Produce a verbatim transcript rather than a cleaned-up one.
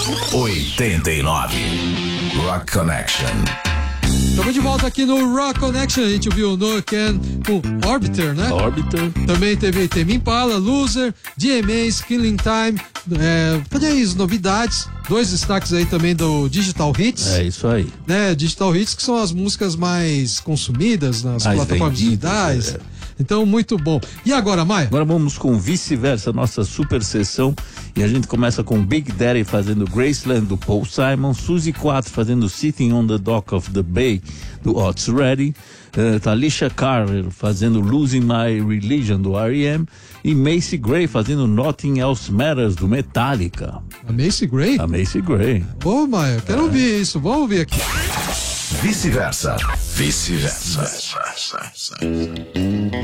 oitenta e nove. Rock Connection. Estamos de volta aqui no Rock Connection. A gente ouviu o Noah Kahan com Orbiter, né? Orbiter. Também teve Tame Impala, Loser, D M A, Killing Time. É, cadê as novidades? Dois destaques aí também do Digital Hits. É isso aí. Né? Digital Hits, que são as músicas mais consumidas nas Mais plataformas vendidas, digitais. é. Então, muito bom. E agora, Maia? Agora vamos com Vice-Versa, nossa super sessão. E a gente começa com Big Daddy fazendo Graceland, do Paul Simon. Suzy quatro fazendo Sitting on the Dock of the Bay, do Otis Redding. Uh, Talisha Carter fazendo Losing My Religion, do R E M. E Macy Gray fazendo Nothing Else Matters, do Metallica. A Macy Gray? A Macy Gray. Ô, Maia, quero é. ouvir isso. Vamos ouvir aqui. Vice-Versa. Vice-Versa.